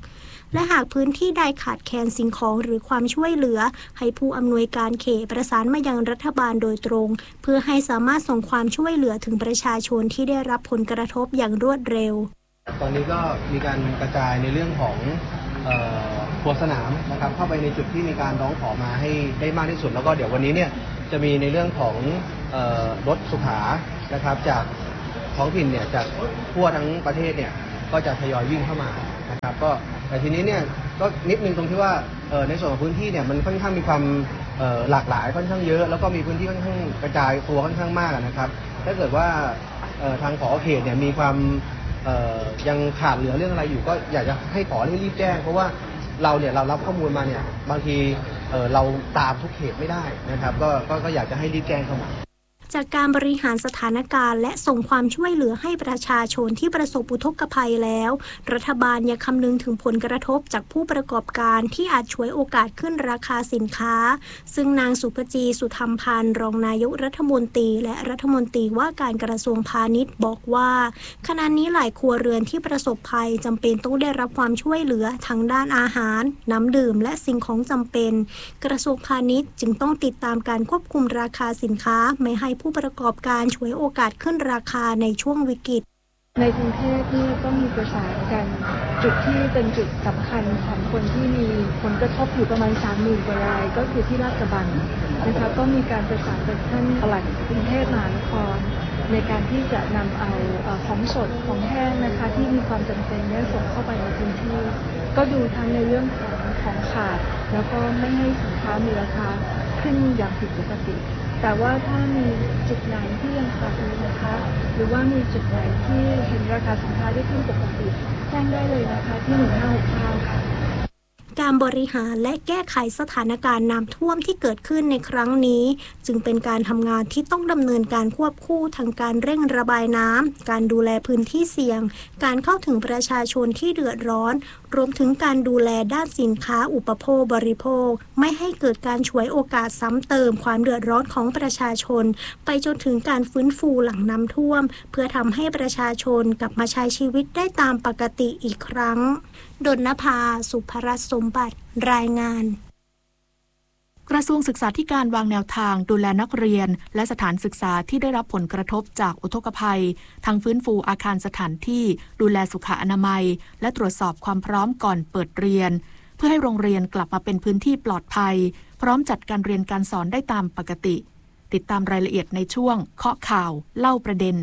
และหากพื้นที่ใดขาดแคลนสิ่งของหรือความช่วยเหลือให้ผู้อำนวยการเขตประสานมายังรัฐบาลโดยตรงเพื่อให้สามารถส่งความช่วยเหลือถึงประชาชนที่ได้รับผลกระทบอย่างรวดเร็วตอนนี้ก็มีการกระจายในเรื่องของครัวสนามนะครับเข้าไปในจุดที่มีการร้องขอมาให้ได้มากที่สุดแล้วก็เดี๋ยววันนี้เนี่ยจะมีในเรื่องของรถสุขานะครับจากท้องถิ่นเนี่ยจากทั่วทั้งประเทศเนี่ยก็จะทยอยวิ่งเข้ามานะครับก็แต่ทีนี้เนี่ยก็นิดนึงตรงที่ว่าในส่วนของพื้นที่เนี่ยมันค่อนข้างมีความหลากหลายค่อนข้างเยอะแล้วก็มีพื้นที่ค่อนข้างกระจายตัวค่อนข้างมากนะครับถ้าเกิดว่าทางผอ.เขตเนี่ยมีความยังขาดเหลือเรื่องอะไรอยู่ก็อยากจะให้ผอ.รีบแจ้งเพราะว่าเราเนี่ยเรารับข้อมูลมาเนี่ยบางทีเราตามทุกเขตไม่ได้นะครับก็ก็อยากจะให้รีบแจ้งเข้ามาจากการบริหารสถานการณ์และส่งความช่วยเหลือให้ประชาชนที่ประสบอุทกภัยแล้วรัฐบาลยังคำนึงถึงผลกระทบจากผู้ประกอบการที่อาจฉวยโอกาสขึ้นราคาสินค้าซึ่งนางสุภจีสุธรรมพันธ์รองนายกรัฐมนตรีและรัฐมนตรีว่าการกระทรวงพาณิชย์บอกว่าขณะนี้หลายครัวเรือนที่ประสบภัยจำเป็นต้องได้รับความช่วยเหลือทางด้านอาหารน้ำดื่มและสิ่งของจำเป็นกระทรวงพาณิชย์จึงต้องติดตามการควบคุมราคาสินค้าไม่ให้ผู้ประกอบการฉวยโอกาสขึ้นราคาในช่วงวิกฤตในกรุงเทพนี่ก็มีประสานกันจุดที่เป็นจุดสำคัญของคนที่มีผลกระทบอยู่ประมาณ สามหมื่น กว่ารายก็คือที่ลาดกระบังนะคะก็มีการประสานกับท่านปลัดกรุงเทพมหานครในการที่จะนำเอาของสดของแห้งนะคะที่มีความจำเป็นเนี่ยส่งเข้าไปในพื้นที่ก็ดูทั้งในเรื่องของของขาดแล้วก็ไม่ให้สินค้ามีราคาขึ้นอย่างผิดปกติแต่ว่าถ้ามีจุดไหนที่ยังขาดอยู่นะคะหรือว่ามีจุดไหนที่เห็นราคาสินค้าได้ขึ้นปกติแจ้งได้เลยนะคะที่หนึ่งห้าหกเก้าค่ะการบริหารและแก้ไขสถานการณ์น้ำท่วมที่เกิดขึ้นในครั้งนี้จึงเป็นการทำงานที่ต้องดำเนินการควบคู่ทั้งการเร่งระบายน้ำการดูแลพื้นที่เสี่ยงการเข้าถึงประชาชนที่เดือดร้อนรวมถึงการดูแลด้านสินค้าอุปโภคบริโภคไม่ให้เกิดการฉวยโอกาสซ้ำเติมความเดือดร้อนของประชาชนไปจนถึงการฟื้นฟูหลังน้ำท่วมเพื่อทำให้ประชาชนกลับมาใช้ชีวิตได้ตามปกติอีกครั้งดลนภา สุภรัตน์สมบัติรายงานกระทรวงศึกษาธิการวางแนวทางดูแลนักเรียนและสถานศึกษาที่ได้รับผลกระทบจากอุทกภัยทั้งฟื้นฟูอาคารสถานที่ดูแลสุขอนามัยและตรวจสอบความพร้อมก่อนเปิดเรียนเพื่อให้โรงเรียนกลับมาเป็นพื้นที่ปลอดภัยพร้อมจัดการเรียนการสอนได้ตามปกติติดตามรายละเอียดในช่วงเคาะข่าวเล่าประเด็น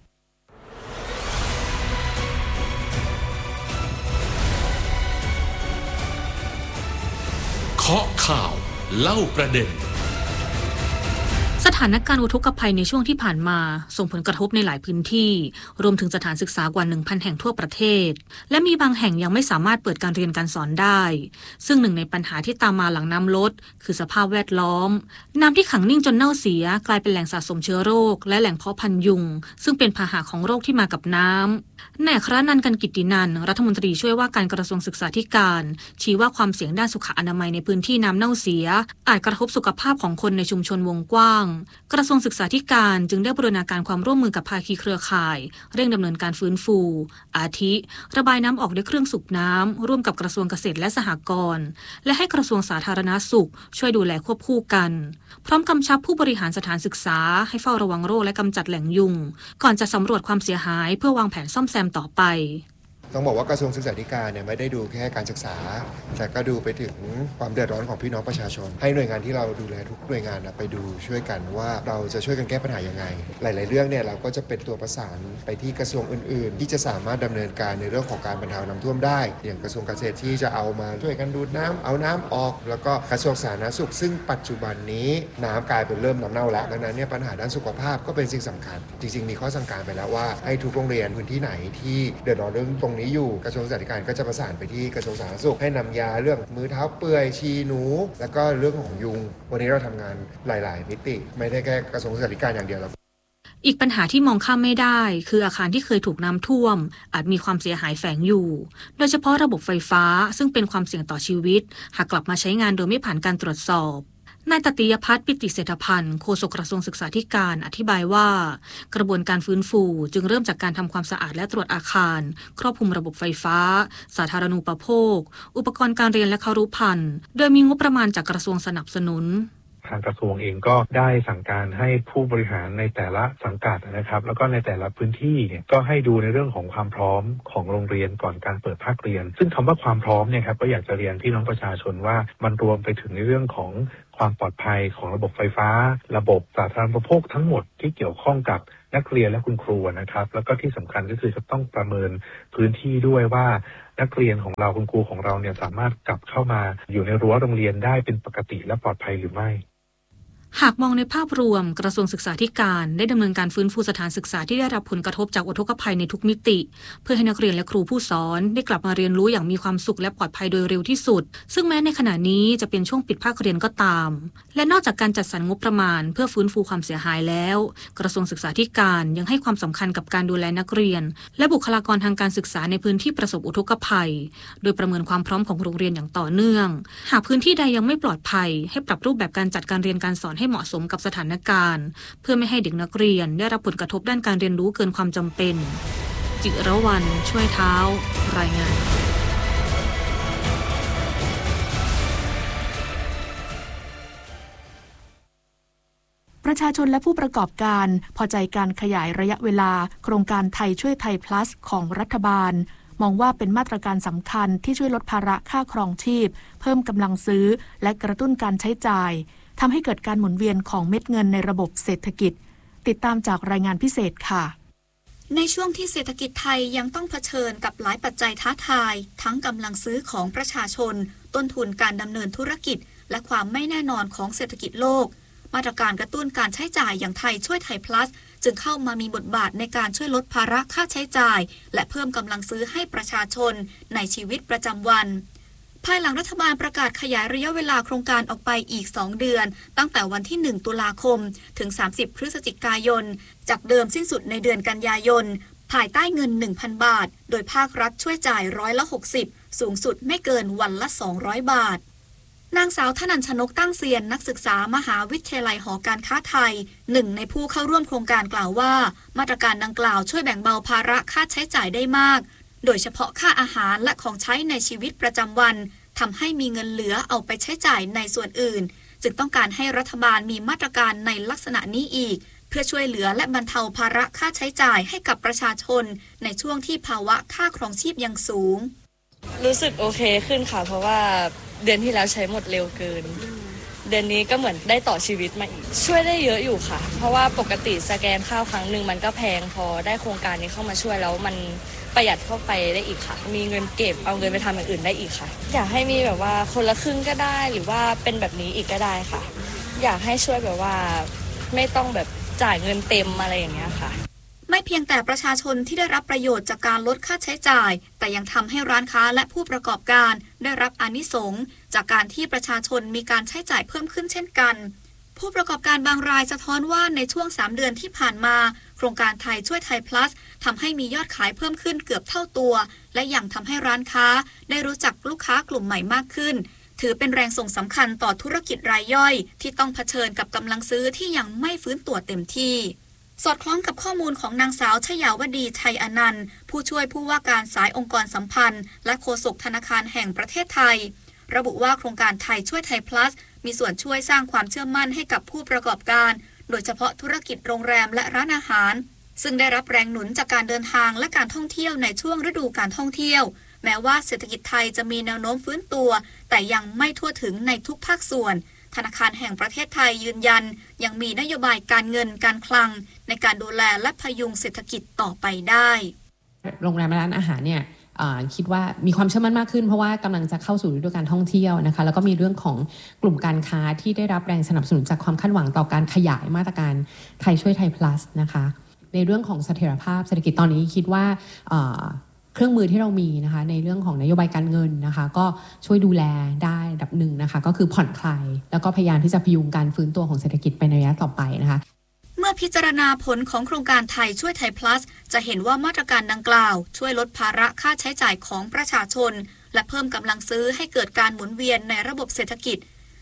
เคาะข่าวเล่าประเด็นสถานการณ์อุทกภัยในช่วงที่ผ่านมาส่งผลกระทบในหลายพื้นที่รวมถึงสถานศึกษากว่า หนึ่งพัน แห่งทั่วประเทศและมีบางแห่งยังไม่สามารถเปิดการเรียนการสอนได้ซึ่งหนึ่งในปัญหาที่ตามมาหลังน้ำลดคือสภาพแวดล้อมน้ำที่ขังนิ่งจนเน่าเสียกลายเป็นแหล่งสะสมเชื้อโรคและแหล่งเพาะพันธุ์ยุงซึ่งเป็นพาหะของโรคที่มากับน้ำนายอัครนันท์ กันกิตตินันท์รัฐมนตรีช่วยว่าการกระทรวงศึกษาธิการชี้ว่าความเสี่ยงด้านสุขอนามัยในพื้นที่น้ำเน่าเสียอาจกระทบสุขภาพของคนในชุมชนวงกว้างกระทรวงศึกษาธิการจึงได้บูรณาการความร่วมมือกับภาคีเครือข่ายเร่งดำเนินการฟื้นฟูอาทิระบายน้ำออกด้วยเครื่องสูบน้ำร่วมกับกระทรวงเกษตรและสหกรณ์และให้กระทรวงสาธารณสุขช่วยดูแลควบคู่กันพร้อมกำชับผู้บริหารสถานศึกษาให้เฝ้าระวังโรคและกำจัดแหล่งยุงก่อนจะสำรวจความเสียหายเพื่อวางแผนซ่อมแซมต่อไปต้องบอกว่ากระทรวงศึกษาธิการเนี่ยไม่ได้ดูแค่การศึกษาแต่ก็ดูไปถึงความเดือดร้อนของพี่น้องประชาชนให้หน่วยงานที่เราดูแลทุกหน่วยงานไปดูช่วยกันว่าเราจะช่วยกันแก้ปัญหายังไงหลายๆเรื่องเนี่ยเราก็จะเป็นตัวประสานไปที่กระทรวงอื่นๆที่จะสามารถดำเนินการในเรื่องของการบรรเทาน้ำท่วมได้อย่างกระทรวงเกษตรที่จะเอามาช่วยกันดูดน้ำเอาน้ำออกแล้วก็กระทรวงสาธารณสุขซึ่งปัจจุบันนี้น้ำกลายเป็นเริ่มน้ำเน่าแล้วดังนั้นเนี่ยปัญหาด้านสุขภาพก็เป็นสิ่งสำคัญจริงๆมีข้อสั่งการไปแล้วว่าให้ทุกโรงเรียนพื้นที่ไหนที่เดือดร้อนเรื่องตรงนี้อยู่กระทรวงศึกษาธิการก็จะประสานไปที่กระทรวงสาธารณสุขให้นำยาเรื่องมือเท้าเปื่อยชีหนูแล้วก็เรื่องของยุงวันนี้เราทำงานหลายๆมิติไม่ได้แค่กระทรวงศึกษาธิการอย่างเดียวแล้วอีกปัญหาที่มองข้ามไม่ได้คืออาคารที่เคยถูกน้ำท่วมอาจมีความเสียหายแฝงอยู่โดยเฉพาะระบบไฟฟ้าซึ่งเป็นความเสี่ยงต่อชีวิตหากกลับมาใช้งานโดยไม่ผ่านการตรวจสอบนายตติยพัฒน์ปิติเศรษฐพันธ์โฆษกกระทรวงศึกษาธิการอธิบายว่ากระบวนการฟื้นฟูจึงเริ่มจากการทำความสะอาดและตรวจอาคารครอบคลุมระบบไฟฟ้าสาธารณูปโภคอุปกรณ์การเรียนและครุภัณฑ์โดยมีงบประมาณจากกระทรวงสนับสนุนทางกระทรวงเองก็ได้สั่งการให้ผู้บริหารในแต่ละสังกัดนะครับแล้วก็ในแต่ละพื้นที่เนี่ยก็ให้ดูในเรื่องของความพร้อมของโรงเรียนก่อนการเปิดภาคเรียนซึ่งคำว่าความพร้อมเนี่ยครับก็อยากจะเรียนพี่น้องประชาชนว่ามันรวมไปถึงในเรื่องของความปลอดภัยของระบบไฟฟ้าระบบสาธารณูปโภคทั้งหมดที่เกี่ยวข้องกับนักเรียนและคุณครูนะครับแล้วก็ที่สำคัญก็คือจะต้องประเมินพื้นที่ด้วยว่านักเรียนของเราคุณครูของเราเนี่ยสามารถกลับเข้ามาอยู่ในรั้วโรงเรียนได้เป็นปกติและปลอดภัยหรือไม่หากมองในภาพรวมกระทรวงศึกษาธิการได้ดำเนินการฟื้นฟูสถานศึกษาที่ได้รับผลกระทบจากอุทกภัยในทุกมิติเพื่อให้นักเรียนและครูผู้สอนได้กลับมาเรียนรู้อย่างมีความสุขและปลอดภัยโดยเร็วที่สุดซึ่งแม้ในขณะนี้จะเป็นช่วงปิดภาคเรียนก็ตามและนอกจากการจัดสรรงบประมาณเพื่อฟื้นฟูความเสียหายแล้วกระทรวงศึกษาธิการยังให้ความสำคัญกับการดูแลนักเรียนและบุคลากรทางการศึกษาในพื้นที่ประสบอุทกภัยโดยประเมินความพร้อมของโรงเรียนอย่างต่อเนื่องหากพื้นที่ใดยังไม่ปลอดภัยให้ปรับรูปแบบการจัดการเรียนการสอนให้เหมาะสมกับสถานการณ์เพื่อไม่ให้เด็กนักเรียนได้รับผลกระทบด้านการเรียนรู้เกินความจำเป็นจิรวรรณช่วยเท้ารายงานประชาชนและผู้ประกอบการพอใจการขยายระยะเวลาโครงการไทยช่วยไทย plus ของรัฐบาลมองว่าเป็นมาตรการสำคัญที่ช่วยลดภาระค่าครองชีพเพิ่มกำลังซื้อและกระตุ้นการใช้จ่ายทำให้เกิดการหมุนเวียนของเม็ดเงินในระบบเศรษฐกิจติดตามจากรายงานพิเศษค่ะในช่วงที่เศรษฐกิจไทยยังต้องเผชิญกับหลายปัจจัยท้าทายทั้งกำลังซื้อของประชาชนต้นทุนการดำเนินธุรกิจและความไม่แน่นอนของเศรษฐกิจโลกมาตรการกระตุ้นการใช้จ่ายอย่างไทยช่วยไทย plus จึงเข้ามามีบทบาทในการช่วยลดภาระค่าใช้จ่ายและเพิ่มกำลังซื้อให้ประชาชนในชีวิตประจำวันภายหลังรัฐบาลประกาศขยายระยะเวลาโครงการออกไปอีกสองเดือนตั้งแต่วันที่หนึ่งตุลาคมถึงสามสิบพฤศจิกายนจากเดิมสิ้นสุดในเดือนกันยายนภายใต้เงิน หนึ่งพัน บาทโดยภาครัฐช่วยจ่ายร้อยละหกสิบสูงสุดไม่เกินวันละสองร้อยบาทนางสาวธนัญชนกตั้งเซียนนักศึกษามหาวิทยาลัยหอการค้าไทยหนึ่งในผู้เข้าร่วมโครงการกล่าวว่ามาตรการดังกล่าวช่วยแบ่งเบาภาระค่าใช้จ่ายได้มากโดยเฉพาะค่าอาหารและของใช้ในชีวิตประจำวันทำให้มีเงินเหลือเอาไปใช้จ่ายในส่วนอื่นจึงต้องการให้รัฐบาลมีมาตรการในลักษณะนี้อีกเพื่อช่วยเหลือและบรรเทาภาระค่าใช้จ่ายให้กับประชาชนในช่วงที่ภาวะค่าครองชีพยังสูงรู้สึกโอเคขึ้นค่ะเพราะว่าเดือนที่แล้วใช้หมดเร็วเกินเดือนนี้ก็เหมือนได้ต่อชีวิตมาอีกช่วยได้เยอะอยู่ค่ะเพราะว่าปกติสแกนข้าวครั้งหนึ่งมันก็แพงพอได้โครงการนี้เข้ามาช่วยแล้วมันประหยัดเข้าไปได้อีกค่ะมีเงินเก็บเอาเงินไปทำอย่างอื่นได้อีกค่ะอยากให้มีแบบว่าคนละครึ่งก็ได้หรือว่าเป็นแบบนี้อีกก็ได้ค่ะอยากให้ช่วยแบบว่าไม่ต้องแบบจ่ายเงินเต็มอะไรอย่างเงี้ยค่ะไม่เพียงแต่ประชาชนที่ได้รับประโยชน์จากการลดค่าใช้จ่ายแต่ยังทำให้ร้านค้าและผู้ประกอบการได้รับอานิสงส์จากการที่ประชาชนมีการใช้จ่ายเพิ่มขึ้นเช่นกันผู้ประกอบการบางรายสะท้อนว่าในช่วงสามเดือนที่ผ่านมาโครงการไทยช่วยไทย plus ทำให้มียอดขายเพิ่มขึ้นเกือบเท่าตัวและยังทำให้ร้านค้าได้รู้จักลูกค้ากลุ่มใหม่มากขึ้นถือเป็นแรงส่งสำคัญต่อธุรกิจรายย่อยที่ต้องเผชิญกับกำลังซื้อที่ยังไม่ฟื้นตัวเต็มที่สอดคล้องกับข้อมูลของนางสาวชยาวดีชัยอนันต์ผู้ช่วยผู้ว่าการสายองค์กรสัมพันธ์และโฆษกธนาคารแห่งประเทศไทยระบุว่าโครงการไทยช่วยไทย plus มีส่วนช่วยสร้างความเชื่อมั่นให้กับผู้ประกอบการโดยเฉพาะธุรกิจโรงแรมและร้านอาหารซึ่งได้รับแรงหนุนจากการเดินทางและการท่องเที่ยวในช่วงฤดูการท่องเที่ยวแม้ว่าเศรษฐกิจไทยจะมีแนวโน้มฟื้นตัวแต่ยังไม่ทั่วถึงในทุกภาคส่วนธนาคารแห่งประเทศไทยยืนยันยังมีนโยบายการเงินการคลังในการดูแลและพยุงเศรษฐกิจต่อไปได้โรงแรมและร้านอาหารเนี่ยคิดว่ามีความเชื่อมั่นมากขึ้นเพราะว่ากำลังจะเข้าสู่ฤดูการท่องเที่ยวนะคะแล้วก็มีเรื่องของกลุ่มการค้าที่ได้รับแรงสนับสนุนจากความคาดหวังต่อการขยายมาตรการไทยช่วยไทย plus นะคะในเรื่องของเสถียรภาพเศรษฐกิจตอนนี้คิดว่าเครื่องมือที่เรามีนะคะในเรื่องของนโยบายการเงินนะคะก็ช่วยดูแลได้ระดับหนึ่งนะคะก็คือผ่อนคลายแล้วก็พยายามที่จะพยุงการฟื้นตัวของเศรษฐกิจไปในระยะต่อไปนะคะเมื่อพิจารณาผลของโครงการไทยช่วยไทย plus จะเห็นว่ามาตรการดังกล่าวช่วยลดภาระค่าใช้จ่ายของประชาชนและเพิ่มกำลังซื้อให้เกิดการหมุนเวียนในระบบเศรษฐกิจ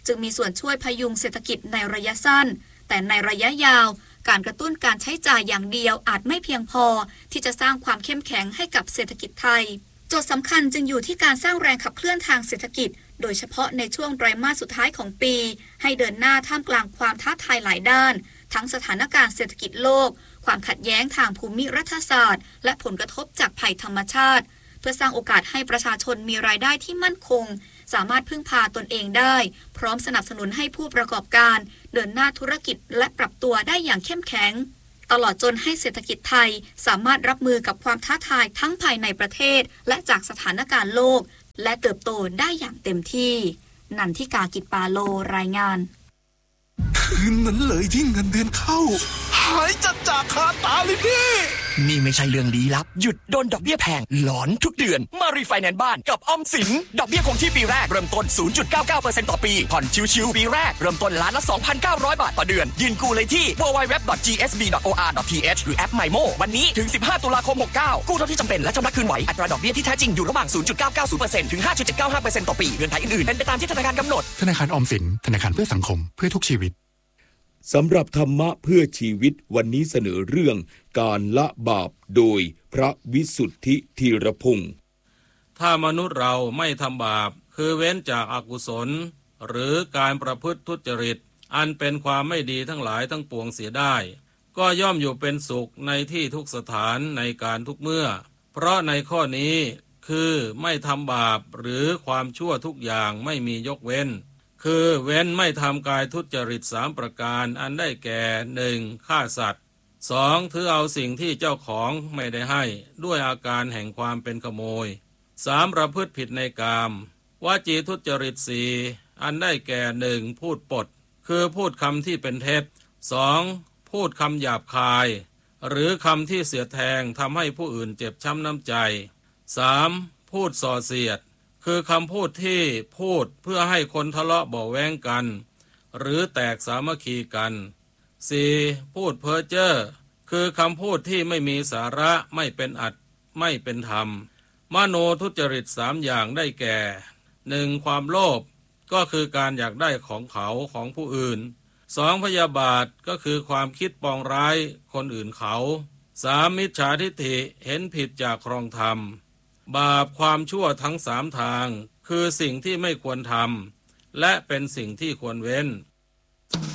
จึงมีส่วนช่วยพยุงเศรษฐกิจในระยะสั้นแต่ในระยะยาวการกระตุ้นการใช้จ่ายอย่างเดียวอาจไม่เพียงพอที่จะสร้างความเข้มแข็งให้กับเศรษฐกิจไทยโจทย์สำคัญจึงอยู่ที่การสร้างแรงขับเคลื่อนทางเศรษฐกิจโดยเฉพาะในช่วงไตรมาสสุดท้ายของปีให้เดินหน้าท่ามกลางความท้าทายหลายด้านทั้งสถานการณ์เศรษฐกิจโลกความขัดแย้งทางภูมิรัฐศาสตร์และผลกระทบจากภัยธรรมชาติเพื่อสร้างโอกาสให้ประชาชนมีรายได้ที่มั่นคงสามารถพึ่งพาตนเองได้พร้อมสนับสนุนให้ผู้ประกอบการเดินหน้าธุรกิจและปรับตัวได้อย่างเข้มแข็งตลอดจนให้เศรษฐกิจไทยสามารถรับมือกับความท้าทายทั้งภายในประเทศและจากสถานการณ์โลกและเติบโตได้อย่างเต็มที่นันทิกากิจปาโลรายงานคืนนั้นเลยที่เงินเดือนเข้าหายจัดจากคาตาเลยพี่นี่ไม่ใช่เรื่องลี้ลับหยุดโดนดอกเบี้ยแพงหลอนทุกเดือนมารีไฟแนนซ์บ้านกับออมสินดอกเบี้ยคงที่ปีแรกเริ่มต้น ศูนย์จุดเก้าเก้าเปอร์เซ็นต์ ต่อปีผ่อนชิวๆปีแรกเริ่มต้นล้านละ สองพันเก้าร้อย บาทต่อเดือนยืนกู้เลยที่ ดับเบิลยู ดับเบิลยู ดับเบิลยู ดอท จี เอส บี ดอท โอ อาร์ ดอท ที เอช หรือแอป ไมโม วันนี้ถึงสิบห้าตุลาคมหกเก้ากู้เท่าที่จำเป็นและชำระคืนไหวอัตราดอกเบี้ยที่แท้จริงอยู่ระหว่าง ศูนย์จุดเก้าเก้าศูนย์เปอร์เซ็นต์ ถึง ห้าจุดเจ็ดเก้าห้าเปอร์เซ็นต์ ต่อปีเงื่อนไขอื่นๆเป็นไปตามที่ธนาคารกำหนดธนาคารออมสินธนาคารเพื่อสังคมเพื่อทุกชีวิตสำหรับธรรมะเพื่อชีวิตวันนี้เสนอเรื่องการละบาปโดยพระวิสุทธิธีรพงศ์ถ้ามนุษย์เราไม่ทำบาปคือเว้นจากอกุศลหรือการประพฤติทุจริตอันเป็นความไม่ดีทั้งหลายทั้งปวงเสียได้ก็ย่อมอยู่เป็นสุขในที่ทุกสถานในการทุกเมื่อเพราะในข้อนี้คือไม่ทำบาปหรือความชั่วทุกอย่างไม่มียกเว้นคือเว้นไม่ทำกายทุจริตสามประการอันได้แก่ หนึ่ง ฆ่าสัตว์ สอง ถือเอาสิ่งที่เจ้าของไม่ได้ให้ด้วยอาการแห่งความเป็นขโมย สาม ประพฤติผิดในกามวจีทุจริตสี่ อันได้แก่ หนึ่ง พูดปดคือพูดคำที่เป็นเท็จ สอง พูดคำหยาบคายหรือคำที่เสียดแทงทำให้ผู้อื่นเจ็บช้ำน้ำใจ สาม พูดส่อเสียดคือคำพูดที่พูดเพื่อให้คนทะเลาะเบาะแว้งกันหรือแตกสามัคคีกัน สี่ พูดเพ้อเจ้อคือคำพูดที่ไม่มีสาระไม่เป็นอัตไม่เป็นธรรมมโนทุจริตสามอย่างได้แก่ หนึ่ง ความโลภก็คือการอยากได้ของเขาของผู้อื่น สอง พยาบาทก็คือความคิดปองร้ายคนอื่นเขา สาม มิจฉาทิฏฐิเห็นผิดจากครองธรรมบาปความชั่วทั้งสามทางคือสิ่งที่ไม่ควรทำและเป็นสิ่งที่ควรเว้น